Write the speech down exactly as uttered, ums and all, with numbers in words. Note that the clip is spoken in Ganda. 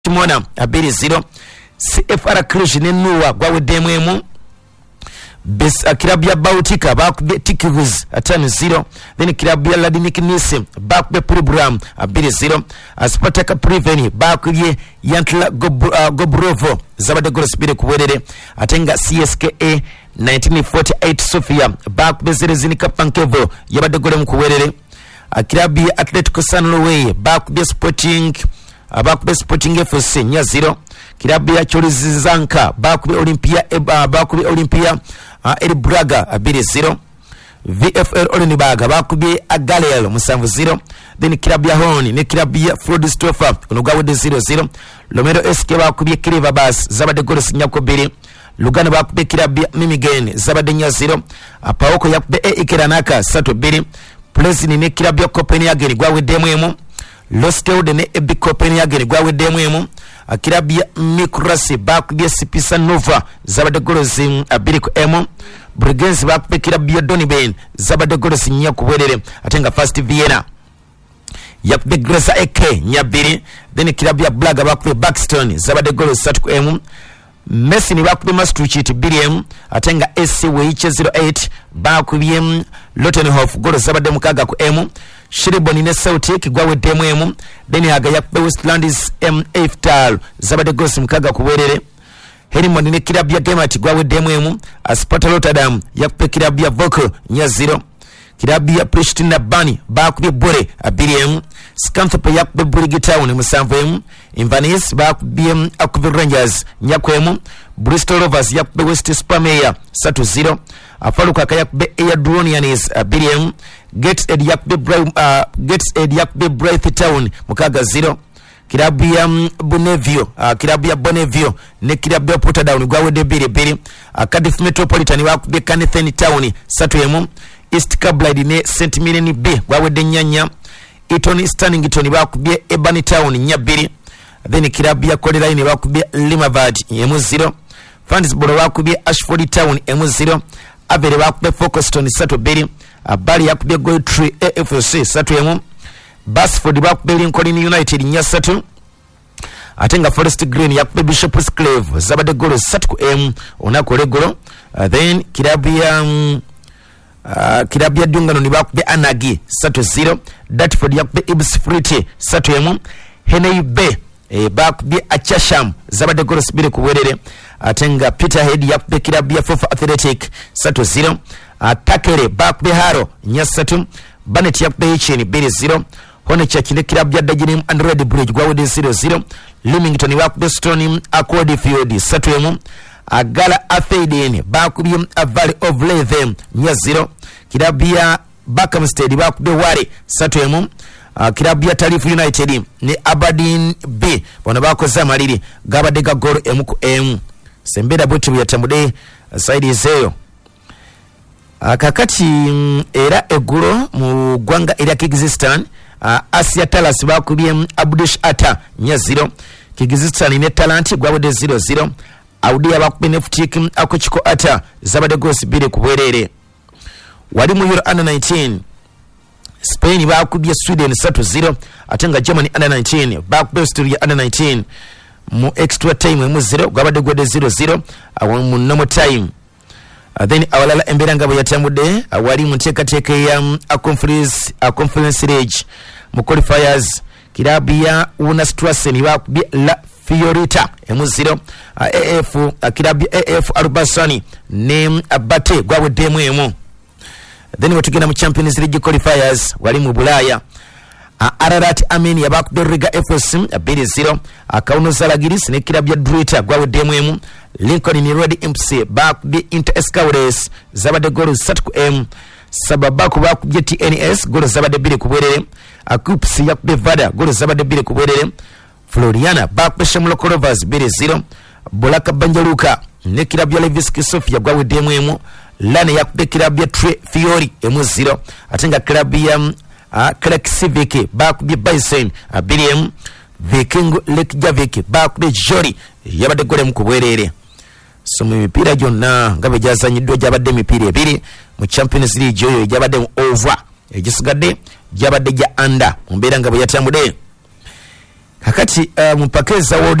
Timona abiri zero C F R Krish ne Nuwa gwawedemu emu Bes uh, kilabu ya Bautika bakube Tikivuz atano zero then kilabu ya Ladinik Nise bakube Program abiri zero Spartaka Preveni bakube Yantla Gob, uh, Gobrovo zabade golo spire kuwerere atenga C S K A nineteen forty-eight Sofia bakube Zerezini Kapankevo yabade golo mkuwerere uh, kilabu ya Atletico San Luis bakube Sporting bakube Sporting F C nya zero kilabu ya Chorizanka bakube Olympia uh, bakube Olympia uh, El Braga abiri zero V F L Olinibaga bakube Agalel musanvu zero then kilabu ya Honi ne kilabu ya Flodistofa kunugawede zero zero Lomero S K bakube Kiriva Bas zabade golo sinyako biri Lugano bakube kilabu ya Mimigen zabade nya zero Apaoko yakube E Ikeranaka sato biri Plesini ne kilabu ya Copenhagen gwawedemu emu Losteude ne Ebi Copenhagen gwawedemu emu kilabu ya Mikurasi bakube Sipisa Nova zabade golo zim abiri ku emu Brigands bakube kilabu ya Doniben zabade golo sinya kuwerere atenga First Vienna yakube Gresa Eke nyabiri then kilabu ya Blaga bakube Buxton zabade golo satu ku emu Messi ni bakube Maastricht biri emu atenga S C Weiche zero eight bakube Lottenhof golo zabade mukaga ku emu Shiriboni ne Celtic gwawedemu emu then haga yakube Westlandis M Eftal zabade golo mukaga kuwerere Herimond ne kilabu ya Gemat gwawedemu emu Sparta Rotterdam yakube kilabu ya Voko nya zero kilabu ya Pristina Bani bakube Bore abiri emu Scunthorpe yakube Brugge Town musanvu emu Inverness bakube Akube Rangers nyako emu Bristol Rovers yakube West Spameya satu zero Afaluka yakube Airdronians abiri emu Gateshead yakube uh, Gateshead yakube Bright Town mukaga zero kilabu ya Bonneville uh, kilabu ya Bonneville ne kilabu ya Portadown gwawede biri biri uh, Cardiff Metropolitan wakube Canethen Town satu emu East Kilbride ne Saint Mirren B gwawede nyanya Eton Stanington bakube Ebony Town nyabiri then kilabu ya Codeline bakube Limavady emu zero Fansboro bakube Ashford Town emu zero Avere bakube Folkestone satu biri Abali yakube Goldtree A F C satu emu Basford bakube Lincoln United nya satu atenga Forest Green yakube Bishop's Cleve zabade golo satu ku emu onakole golo uh, then kilabu ya um, uh, kilabu ya Dungano ni bakube Anagi satu zero Dartford yakube Ibsfrit satu emu Heney Bay e bakube Achasham zabade golo sibiri kuwerere atenga Peterhead yakube kilabu ya Fofa Athletic satu zero Atakere bakube Haro nya satu Banet yakube Hichini biri zero Honechurch ne kilabu ya Dagenham and Red Bridge gwawede zero zero Leamington bakube Stony Accord Field satu emu Agala Atheden bakube Valley of Lethem nya zero kilabu ya Barkhamsted bakube Ware satu emu Uh, kilabu ya Tarifu United ne Aberdeen B bona bakoza maliri gabade ga goro emu ku emu sembera bwetu yatambude side zeyo uh, kakati um, era eguro mu gwanga era Kyrgyzstan uh, Asia Talas bakubye Abdush Ata nya zero Kyrgyzstan ne Talent gwabode zero zero Audi abakubye Neftik akochiko Ata zabade gosi bire kubwerere wali mu Euro under nineteen Spain bakubye Sweden satu zero atenga Germany under nineteen bakubye Austria under nineteen mu extra time mu zero gwabade gode zero zero awu mu normal time uh, then awalala embera ngabo yatambude awali mu teka teka ya um, a conference a conference stage mu qualifiers kilabu ya Una Strassen bakubye La Fiorita mu zero uh, A F uh, kilabu A F Arbasani ne Abate gwabode mu emu then watugenda mu Champions League qualifiers wali mu Bulaya uh, Ararat Armenia bakubye Riga F C abiri zero akauno Zalagiris ne kilabu ya Drita gwawedemu emu Lincoln Red Imps bakubye Inter Escaudes zabade golo satu ku emu Sababaku bakubye T N S golo zabade biri kubwerere Akups yakubye Vada golo zabade biri kubwerere Floriana bakubye Shamrock Rovers biri zero Bolaka Banjaluka ne kilabu ya Levski Sofia gwawedemu emu Lane yakubye kilabu ya Tre Fiori emu zero atenga kilabu ya uh, Clark Civic bakubye Bison abiri emu Viking Reykjavik bakubye Jori yabade gole mu kubwerere so mu mipira jonna ngabe jazanyiddwa jabadde mipira ebiri mu Champions League yoyo jabadde over egisigadde jabadde ja under mbeera ngabo yatambude kakati uh, mupaka eza